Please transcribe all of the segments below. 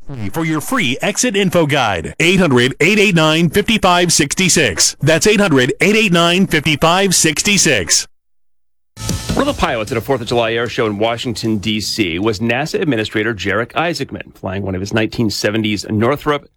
For your free exit info guide. 800-889-5566. That's 800-889-5566. One of the pilots at a 4th of July air show in Washington, D.C. was NASA Administrator Jarek Isaacman, flying one of his 1970s Northrop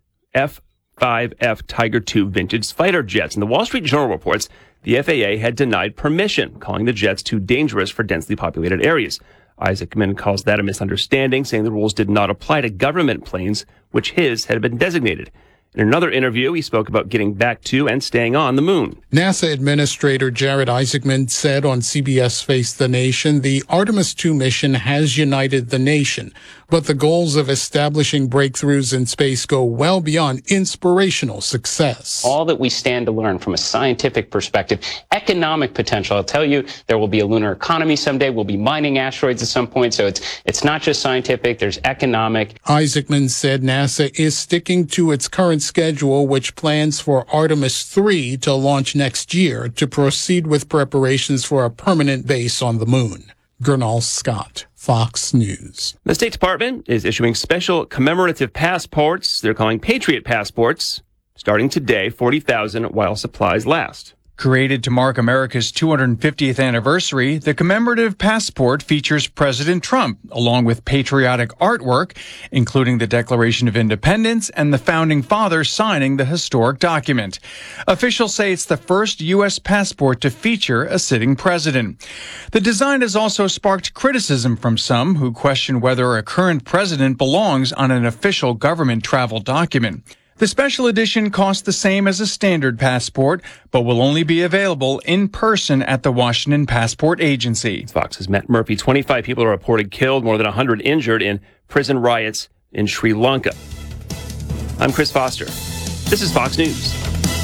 F-5F Tiger II vintage fighter jets. And the Wall Street Journal reports the FAA had denied permission, calling the jets too dangerous for densely populated areas. Isaacman calls that a misunderstanding, saying the rules did not apply to government planes, which his had been designated. In another interview, he spoke about getting back to and staying on the moon. NASA Administrator Jared Isaacman said on CBS Face the Nation, the Artemis II mission has united the nation, but the goals of establishing breakthroughs in space go well beyond inspirational success. All that we stand to learn from a scientific perspective, economic potential. I'll tell you, there will be a lunar economy someday. We'll be mining asteroids at some point. So it's not just scientific, there's economic. Isaacman said NASA is sticking to its current schedule, which plans for Artemis III to launch next year to proceed with preparations for a permanent base on the moon. Gernal Scott, Fox News. The State Department is issuing special commemorative passports. They're calling Patriot passports, starting today, 40,000 while supplies last. Created to mark America's 250th anniversary, the commemorative passport features President Trump, along with patriotic artwork, including the Declaration of Independence and the Founding Fathers signing the historic document. Officials say it's the first U.S. passport to feature a sitting president. The design has also sparked criticism from some who question whether a current president belongs on an official government travel document. The special edition costs the same as a standard passport, but will only be available in person at the Washington Passport Agency. Fox's Matt Murphy. 25 people are reported killed, more than 100 injured in prison riots in Sri Lanka. I'm Chris Foster. This is Fox News.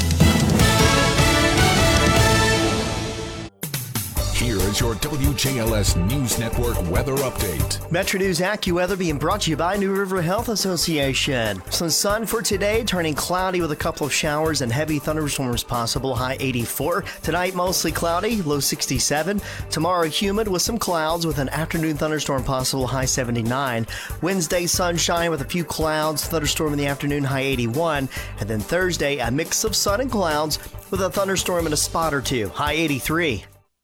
Here is your WJLS News Network weather update. Metro News AccuWeather being brought to you by New River Health Association. Some sun for today, turning cloudy with a couple of showers and heavy thunderstorms possible, high 84. Tonight, mostly cloudy, low 67. Tomorrow, humid with some clouds with an afternoon thunderstorm possible, high 79. Wednesday, sunshine with a few clouds, thunderstorm in the afternoon, high 81. And then Thursday, a mix of sun and clouds with a thunderstorm and a spot or two, high 83.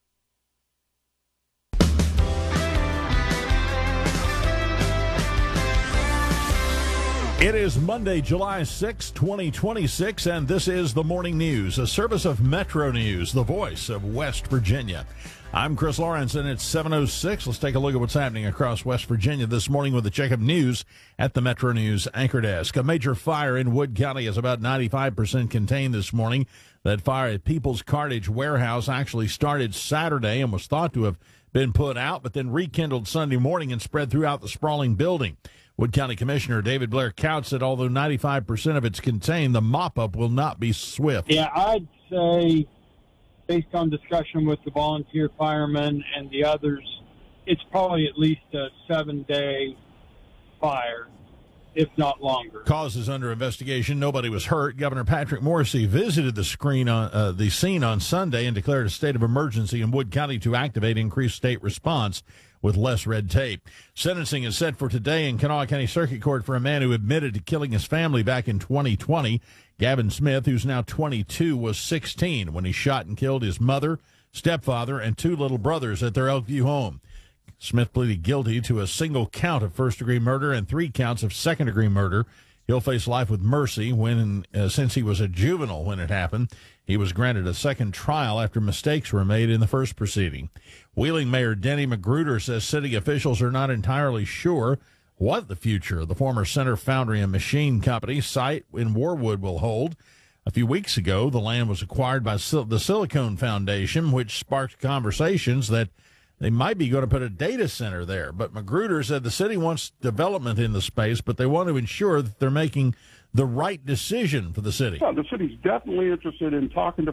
It is Monday, July 6, 2026, and this is the Morning News, a service of Metro News, the voice of West Virginia. I'm Chris Lawrence, and it's 7:06. Let's take a look at what's happening across West Virginia this morning with a check of news at the Metro News anchor desk. A major fire in Wood County is about 95% contained this morning. That fire at People's Cartage Warehouse actually started Saturday and was thought to have been put out, but then rekindled Sunday morning and spread throughout the sprawling building. Wood County Commissioner David Blair Couch said although 95% of it's contained, the mop-up will not be swift. Yeah, I'd say, based on discussion with the volunteer firemen and the others, it's probably at least a 7-day fire, if not longer. Cause is under investigation. Nobody was hurt. Governor Patrick Morrisey visited the scene on Sunday and declared a state of emergency in Wood County to activate increased state response with less red tape. Sentencing is set for today in Kanawha County Circuit Court for a man who admitted to killing his family back in 2020. Gavin Smith, who's now 22, was 16 when he shot and killed his mother, stepfather, and 2 little brothers at their Elkview home. Smith pleaded guilty to a single count of first-degree murder and 3 counts of second-degree murder. He'll face life with mercy since he was a juvenile when it happened. He was granted a second trial after mistakes were made in the first proceeding. Wheeling Mayor Denny Magruder says city officials are not entirely sure what the future of the former Center Foundry and Machine Company site in Warwood will hold. A few weeks ago, the land was acquired by the Silicon Foundation, which sparked conversations that they might be going to put a data center there. But Magruder said the city wants development in the space, but they want to ensure that they're making the right decision for the city. Yeah, the city's definitely interested in talking to